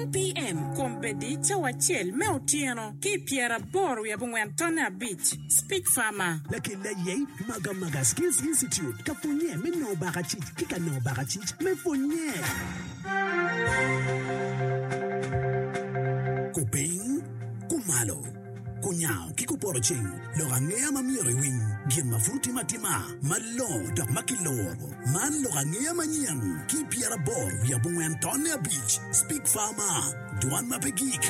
p.m. Kombedi Chawachel Meotiano, Kipiera Bor, Yabungwantona Beach, Speak Farmer. Lakileye, Maga Skills Institute, Kapunye, Mino Barachit, Kikano Barachit, Mefonye. Kuping, Kumalo. Kunyao kikuporoching lorangea mamiri wing gien mafruti matima malo dok makiloro man lorangea manyang kipiara bor ya bunga Antonia Beach Speak Farmer duan mapegik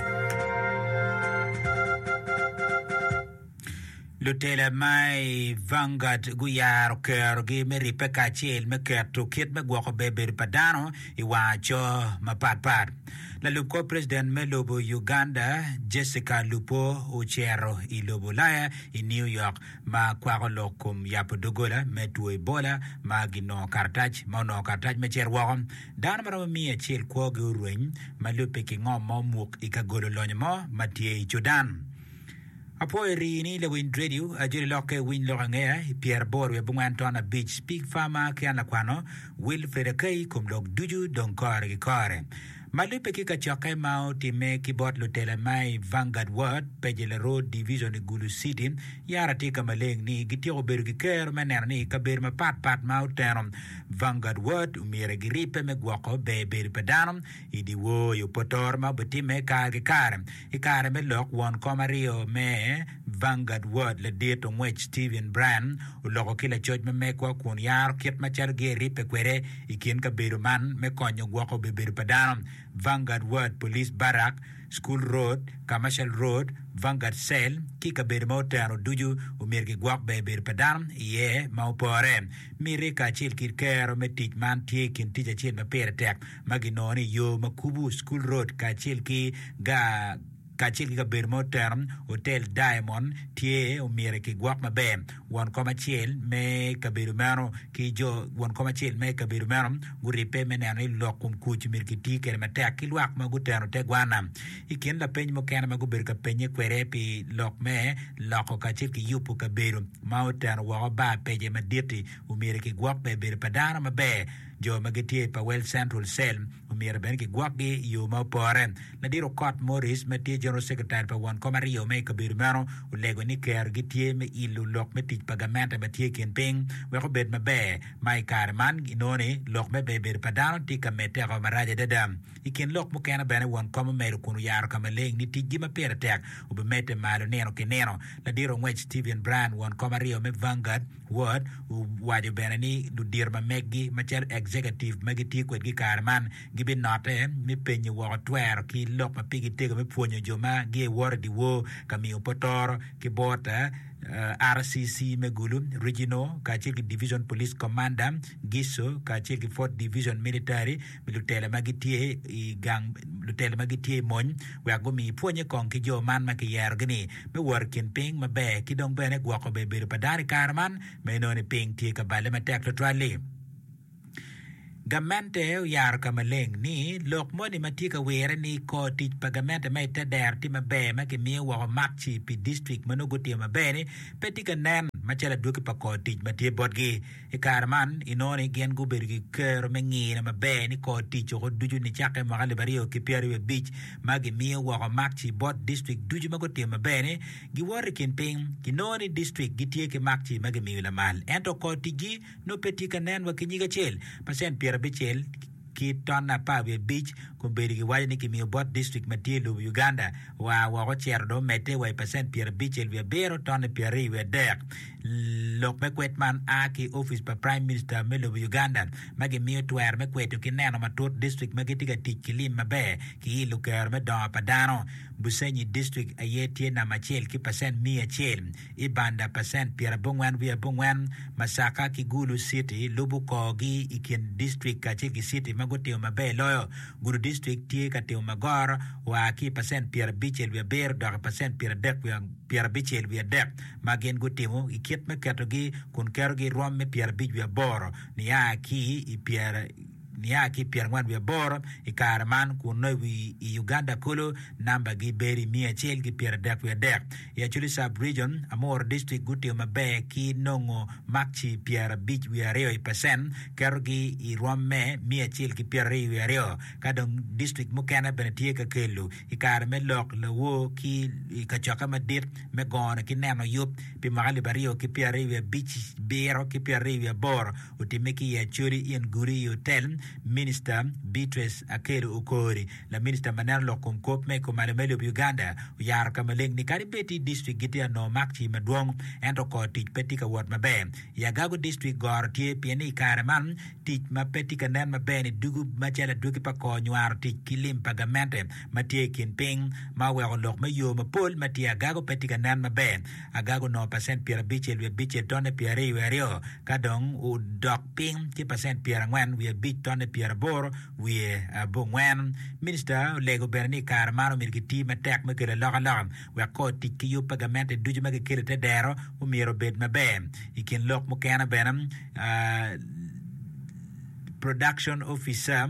Lutela mai Vanguard guyar ker gi meri pekachel me kerto kit me gwako beber padano iwacho mapatpat la luko president melobo Uganda Jessica Lupo Ochero ilobo laya in New York ma kwako lokum yapo dogola metu ebola ma gino kartaj me cherwagom dan mara mi achel ko gurwen malupe ki ngomo muk ikagolo lonymo matie Jordan Apo rini le wind radio ajuri loke win lorangea Pierre Borwe Bungantona Beach Speak Farmer kiana kwano Wilfred Kay kum log duju donkore gikore Malupe kika choke mao time kibot lutela mai Vanguard Ward Pejele Road Division Gulu City yara tika maleng ni gitio berugi ker mener ni kabir ma pat mao tenom Vanguard Ward umire giripe me gwako beri pedanom idi wo yu potor ma butime kare ikare me lok won komario me Vanguard Ward le dito ngwech Steven Brand uloko kila choj me mekwa kun yar kit machar giripe kwere ikin kabiru man me konyo gwako beri pedanom Vanguard Ward Police Barrack, School Road, Commercial Road, Vanguard Cell, Kika Bermotano Duju, Umirki Guak Beber Padam, Ye, Maupore, Mirika Chil Kirkero, Metit Man, Taking Teacher Chil Mapere Maginoni, Yo, Makubu, School Road, Kachilki, Kachil ka bermo term Hotel Diamond tie umire ki guak mabe wan koma chiel me kabirumano ki jo wan koma chiel me kabirumano guripe menani lokum kuch mirki tiker matek ki luak ma gutero te gwana ikin la peny mo kana ma guber ka penye kwere pi lok me loko kachil ki yupu kabiru ma utero wa ba peje maditi umire ki guak be ber padana mabe jo magitie pa Well Central Cell umire ben ki guak gi yo ma pore na diro Cot Morris metie General Secretary pa wan komario me kabir mano ulego ni ker gitie me ilu lok me tich pagamenta metie ken ping we ko bet mabe mai karman inone lok me beber padano tika mete ko maraje dedam ikin lok mo kana bene wan koma me kunu yar kamaleng ni tiji ma pere tek ube mete malo neno keneno la diro ngwech Steven Brand wan komario me Vanguard Ward waje bene ni du dirma meggi macher executive megiti ko gi karman gibi note mi penye wo twer ki lok ma pigi tego me ponyo joma gi wor di wo kami opotor ki bota RCC Megulu Regional Kachiki Division Police Commander Giso Kachiki 4th Division Military Lutela Magitie gang Lutela Magitie Mon Wagumi Ponye Kong Kijo Man Makiyar Gani me working ping mabe kidong bene gwako be padari karman me noni ping tie kabale matek to trali Gamente yar kamaleng ni lok mo ni matika wera ni ko tich pagamente may tader ti mabe ma kimi wa makchi pi district manuguti mabe ni petika nen machala duki pa ko tich matie bodgi ikarman inoni gen gubergi ker mengi na mabe ni ko tich ko duju ni chake magale bario ki Pierre Beach magi mi wa makchi bod district duju maguti mabe ni gi workin ping kinoni district gitie ki makchi magi mi la mal ento ko tiji no petika nen wa kinyiga chel pasen Bichel ki tonna Pawe Beach kumberi ki wajani ki miobot district matielu Uganda wa ko cherdo mete wa percent Pierre Bichel via bero tonna Pierre we dek lok me kwetman aki office pa Prime Minister melo Uganda magi mio twer me kwetu ki neno matot district magi tiga tikilim mabe ki ilu ker me don padano Busenyi district ayetie na machel ki percent mia chel ibanda percent Pierre Bungwan via Bungwan Masaka ki Gulu City Lubuko gi ikin district kachiki city magoteo mabe loyo Guru district tie kateo magor wa ki percent Pierre Bichel via ber dog percent Pierre dek via Pierre Bichel via dek magen gotemo ikiet me katogi kun kerogi rom me Pierre Bich via boro ni ya ki i Pierre nia ki pierngwan we bor ikarman kuno wi Uganda kulu namba gi beri mia chel ki pier dek we dek ya chuli sub region amor district guti mabe ki nongo makchi pier bich we areo percent kergi i rome mia chel ki pier we areo kadong district mukana benetie ka kelu ikar me lok lewo ki kachoka madit me gona ki neno yup pi magali bario ki pier we bich bero ki pier we bor utimeki ya churi in guri hotel minister Beatrice Akelu Ukori la minister maner lo konkop me ko malemelo Uganda yar kamaleng ni karibeti district gitia no makchi madwong ento ko tich peti ka wot mabe ya gago district gor tie pieni karaman tich mapeti ka nen mabe ni dugu machala dugi pa ko nyar tich kilim pagamente matie kin ping ma we lok me yo mapol matia gago peti ka nen mabe agago no percent pier bichel we bichel tonne pieri we rio kadong u dok ping ti percent pier ngwan we bich tonne pier bor we bongwen minister lego berni karmano mirgiti matek me kele lokalom we ko tiki yu pagamente duju me kele te dero u miro bed mabe ikin lok mo kana benam production officer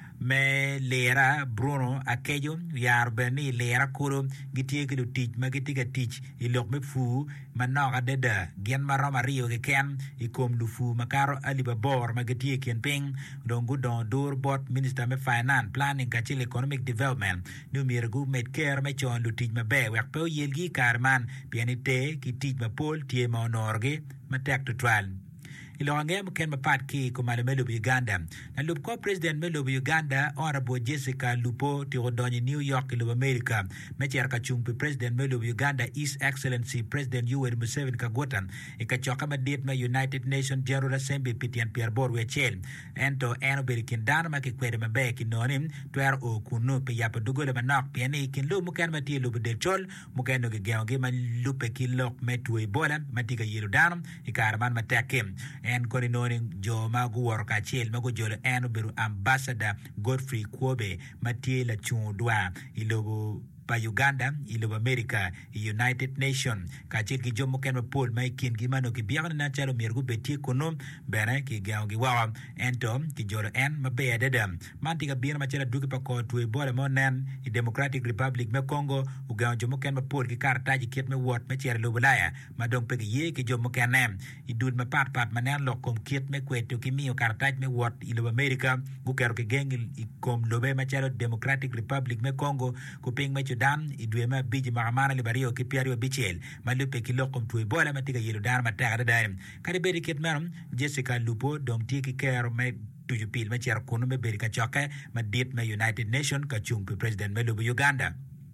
me lera Bruno Akejo yar berni lera kuro gitie ke do tich magiti ka tich ilok me fu manoga deda gen maroma rio ke ken ikom lu fu makaro alibabor magiti ken ping dongu don dur bot minister me finance planning ka chile economic development nu mirgu med care me chon lu tich mabe wek pe yelgi karman pianite ki tich mapol tie ma onorge matek to trial ilonge mken mapat ki ko malemelo Uganda na lup ko president melo Uganda honorable Jessica Lupo ti rodoni New York lo America mecher ka chumpi president melo Uganda His Excellency President Yoweri Museveni Kaguta e ka choka madit na United Nations General Assembly pitian Pierre Borwechel ento eno berikin dan ma ki kwede mabe ki nonim twer o kunu pe yapa dugole manok piani kin lu muken mati lu de chol muken no ge ge man lupe ki lok metwe bola matiga yiru dan ikarman matekem en koni noni jo magu worka chel magu jolo en beru ambassador Godfrey Kwobe matiela chundwa ilobo pa Uganda ilobo America United Nation ka chel ki jomo ken pol mai kin gi mano ki biang na chalo mirgu beti kono bena ki gaw gi wa ento ki jolo en mabe dedam mantiga bir ma chela duki pa ko tuwe bola monen i Democratic Republic me Congo u gaw jomo ken pol ki karta ji ket me wot me chera lobolaya madong pe ye ki jomo ken i dud ma pat manen lo kom ket me kweto ki miyo karta me wot ilobo America gu kero ki gengil i kom lobe ma chelo Democratic Republic me Congo ku ping me dan idwema biji maramana libario ki piario bichel malupe ki lokom tuwe bola matiga yelo dar mataga daim kadi beri ket maram Jessica Lupo dom tiki kero me tuju pil me cher kono me beri ka choke ma dit me United Nation ka chung pe president me lobo Uganda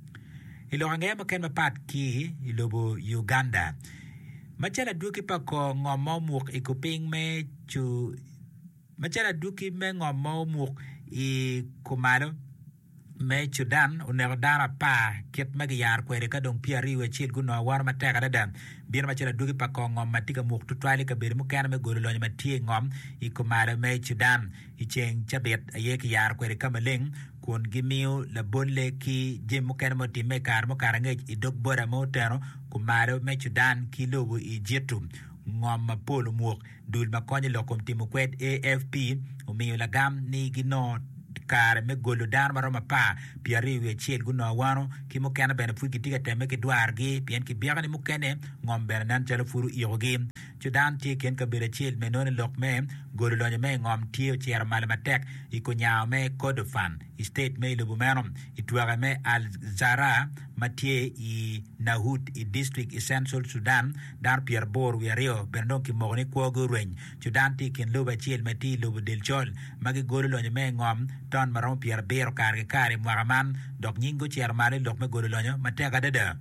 ilo hange mo ken mapat ki ilobo Uganda machala duki pa ko ngomo muk ikuping me chu machala duki me ngomo muk I kumaro me chudan unego dara pa ket magiyar kwere ka dong piari we chil guno war mateka dadan bir ma chela dugi pa ko ngom matika muk tutwali ka bir mu kana me golo lo matie ngom I kumara me chudan I cheng chabet aye ki yar kwere ka maleng kun gimiu la bolle ki jemu kana mo time kar mo karange I dog bora mo tero kumara me chudan ki lobo I jetum ngom ma polo muk dul ma konye lokom timu kwet AFP umiu la gam ni gino kar me golo dan maroma pa piari we chel guno wano ki mo kana bena fu ki tiga teme ki dwargi pien ki biagani mo kene ngom bernan chalo furu iyogi chudan ti ken ka bere chel me non lok me golo lo me ngom ti cher mal matek iko nyaaw me kodofan state me lubu menom itwaga me al zara matie I nahut I district essential Sudan dar Pierre Bor we rio bendon ki mogni ko gurwen chudan ti ken luba chel mati lubu del chol magi golo lo me ngom ton marom Pierre Bero kare mwaraman dok nyingo cher male lok me golo lo mateka dada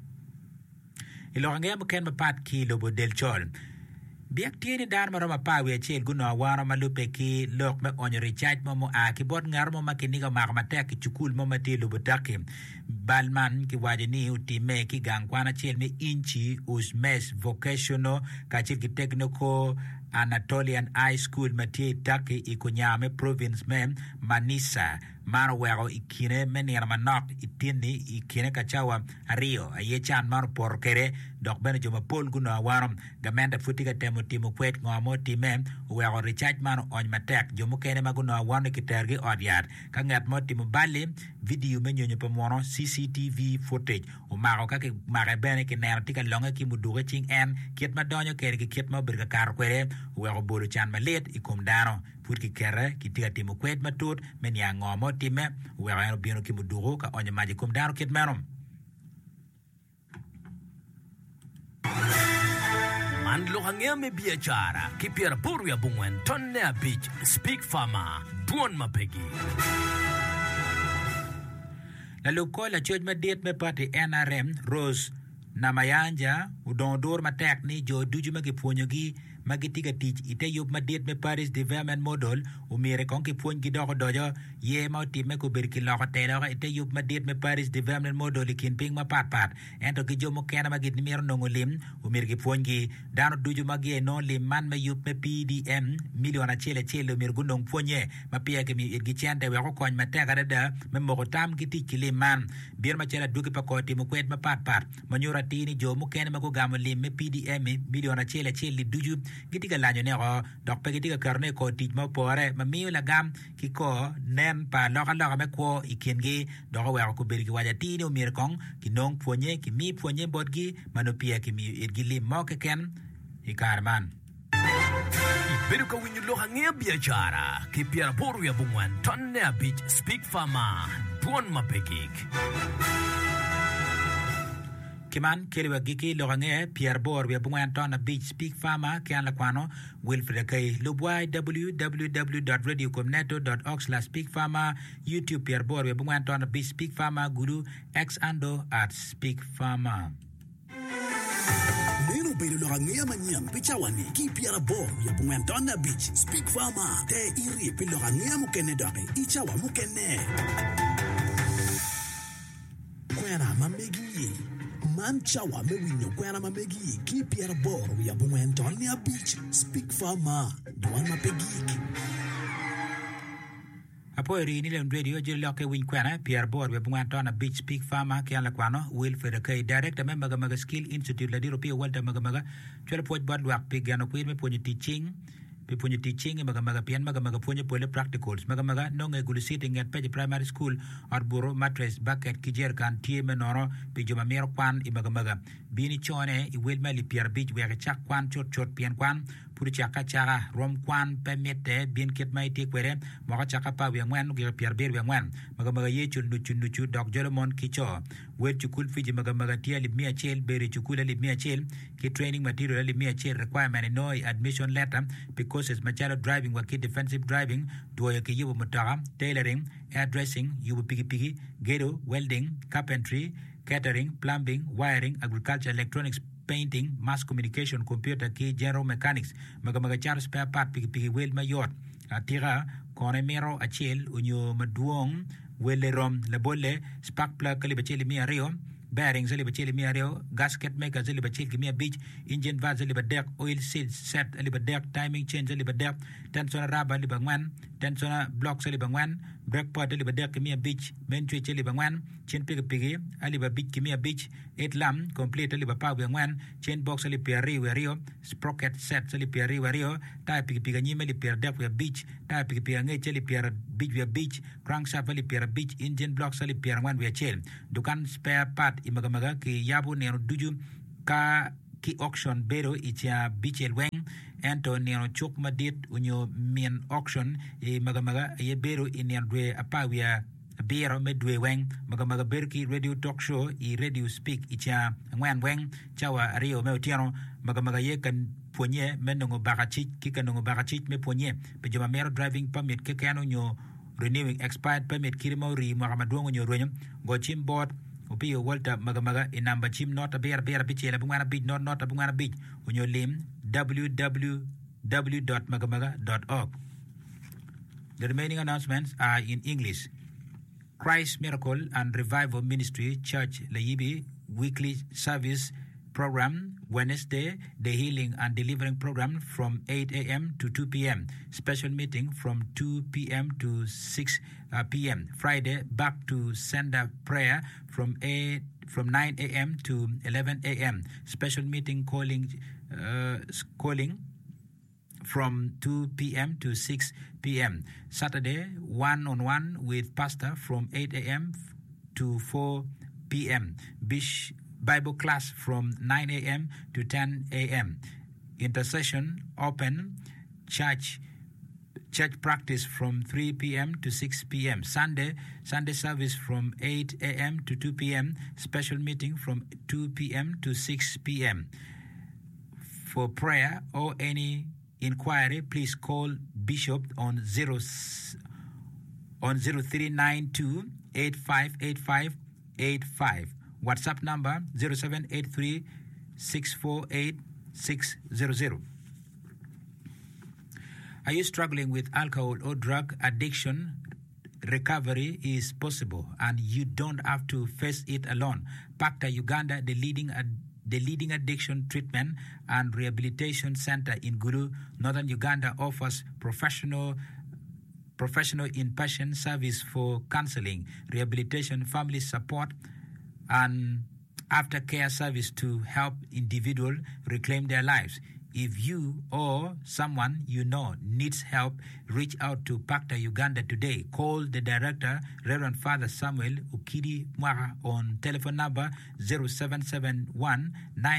ilo nge mo ken mapat ki lubu del chol biak tiene dar maroma pa we chel guno waro malupe ki lok me onyo recharge mo a ki bot ngar mo makini ga magmata ki chukul mo matilo butake balman ki wajeni utime ki gangwana chel me inchi usmes vocational ka chil ki technical Anatolian High School matie take ikunyame province mem Manisa mano wego ikine menira manok itini ikine kachawa ario aye chan mano por kere dok bene joma pol guno awano gamenda futika temo timo kwet ngomo time wego recharge mano on matek jomo kene maguno awano kitergi odyat kangat mo timo bali video menyonyo pomono CCTV footage umago kake mare bene kinero tika longa ki muduge ching en kiet madonyo kere ki kiet mo birka kar kwere wego bolo chan malet ikum dano put ki kere ki tika timo kwet matut men ya ngomo time wego eno bino ki mudugo ka onye maji kum dano kiet menom Man lohangea me biachara kipiera poru ya bungwen tonne a beach speak farmer duon mapegi la lukola choj madet me party NRM Rose Namayanja udondor matek ni jo duju magipuonyogi magitiga tich ite yub madet me Paris Development Model umire konki puonj gidogo dojo ye ma time ko berki loko telo ite yub madet me Paris Development Model ikin ping ma pat ento ki jomo kena magit ni mero nongo lim umire ki puonj gi dano duju magie no lim man me yub me PDM miliona chele umire gunong puonye ma pia ke mi irgi chante weko kony matek adada me moko tam ki tich ki lim man bir ma chela duki pa koti mo kwet ma pat manyura tini jomo kena mago gamo lim me PDM miliona chele duju gitiga lanyo ne go dok pe gitiga karne ko tij ma pore ma miyo la gam ki ko nem pa loka me ko ikingi dok wa ko beri ki waja tini umir kong ki nong puonye ki mi puonye bodgi manopia ki mi irgili mo ke ken ikarman Pero ka winyo lohangea biachara kipiera poru ya bungwen tonne a beach speak farmer duon mapegik Kiman keliwa giki lorange Pierre Bor we bungwan tona beach speak farmer kian la kwano Wilfred Kay lubwai www.radiocomneto.org/speak farmer YouTube Pierre Bor we bungwan tona beach speak farmer guru x ando at speak farmer Neno pelo lorange manyang pichawani ki Pierre Bor ya bungwan tona beach speak farmer te iri pelo lorange mukene dake ichawa mukene kwera mamegi Man chawa me winyo kwena mamegi ki Pierre Bor ya bungwen tonia beach speak farmer duan mapegi Apo ri ni le radio je loke win kwena Pierre Bor we bungwan tona beach speak farmer ki ala kwano Wilfred Kay director me maga skill institute la diropia walta maga chole poj bad wak pigano kwin me ponyo teaching punya teaching maga pian maga punya pole practicals maga nonge gulu sitting at page primary school or buro mattress bucket kijer kan tie menoro pe joma mer kwan maga bini chone I wel mali pier beach we chak kwan chot pian kwan puri chaka rom kwan pemete bin ket mai te kwere maga chaka pa we ngwan ge pier ber we ngwan maga ye chundu dog jolomon kicho wel chukul fiji maga tie li mia chel beri chukul li mia chel ki training material li mia chel requirement no admission letter because as machalo driving wa ki defensive driving do ya ki yubo mutara tailoring hairdressing yubo pigi ghetto welding carpentry catering plumbing wiring agriculture electronics painting mass communication computer ki general mechanics maga char spare part pigi wel mayor atira kone mero achel unyo maduong welerom labole spark plug kali bacheli mi ario bearing zali bacheli mi ario gasket maker zali bacheli mi beach engine valve zali badek oil seal set zali badek timing chain zali badek tensona raba zali bangwan tensona block zali bangwan brake pad zali badek mi beach main switch zali bangwan chain pigi ali ba beach mi beach 8 lam complete zali ba bangwan chain box zali piari wario sprocket set zali piari wario ta pigi nyime li pier dek beach ta pigi ngai zali pier beach crankshaft zali pier beach engine block zali pier ngwan we chain dukan spare part imaga ki yabu nero duju ka ki auction bero itia bichel weng ento nero chok madit unyo min auction imaga ye bero inian dwe apawia bero medwe weng maga berki radio talk show I radio speak itia ngwan weng chawa rio meutiano maga ye kan ponye menongo bagachit kikanongo bagachit me ponye pejoma mero driving permit kekano nyo renewing expired permit kirimo ri mamadongo nyo ronyam go chim board Upio Walter maga inamba chim not a bear bichela bungana beach not a bungana beach on your lim www.magamaga.org. The remaining announcements are in English. Christ Miracle and Revival Ministry Church Laibi weekly service program. Wednesday, the healing and delivering program from 8 a.m. to 2 p.m. Special meeting from 2 p.m. to 6 p.m. Friday, back to sender prayer from 9 a.m. to 11 a.m. Special meeting calling from 2 p.m. to 6 p.m. Saturday, one-on-one with pastor from 8 a.m. to 4 p.m. Bible class from 9 a.m. to 10 a.m. Intercession open. Church practice from 3 p.m. to 6 p.m. Sunday service from 8 a.m. to 2 p.m. Special meeting from 2 p.m. to 6 p.m. For prayer or any inquiry, please call Bishop on 0392 858585. WhatsApp number 0783 648 600. Are you struggling with alcohol or drug addiction? Recovery is possible, and you don't have to face it alone. PACTA Uganda, the leading addiction treatment and rehabilitation center in Gulu, Northern Uganda, offers professional inpatient service for counseling, rehabilitation, family support, and aftercare service to help individuals reclaim their lives. If you or someone you know needs help, reach out to PACTA Uganda today. Call the director, Reverend Father Samuel Ukidi Mwara, on telephone number 0771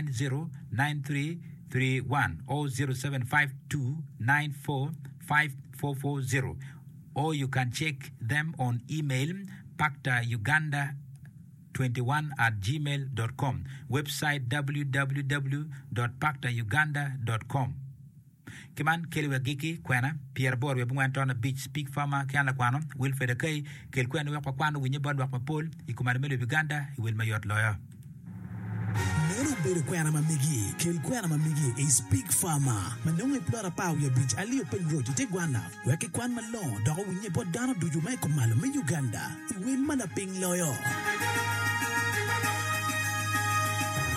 909331 or 0752 945440. Or you can check them on email, pactauganda21@gmail.com. Website www.pactauganda.com. Kiman Kelwe Giki Kwena, Pierre Bor, we went on a beach, speak farmer, Kiana Quano, Wilfred Kay, Kelquen Wakwano, Winyabod Wakapol, Ikumarmelo Uganda, he will Mayot lawyer. Nero bere kwena mamigi, kel kwena mamigi a speak farmer. Manong implora power your beach ali open road to take one now. Weke kwan malon, dog winye bodano do you make malo me Uganda. Will manaping lawyer.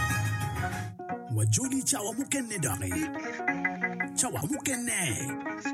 Wajuli chawa mukene dog. Chawa mukene.